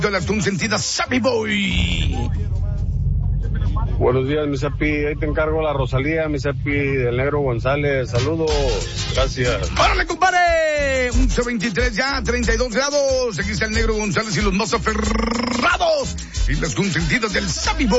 de la consentida Sammy Boy. Buenos días, mi Sapi. Ahí te encargo la Rosalía, mi Sapi, del Negro González. Saludos. Gracias. ¡Órale, compadre! 11:23 ya, 32 grados. Aquí está el Negro González y los más aferrados y las consentidas del Sammy Boy.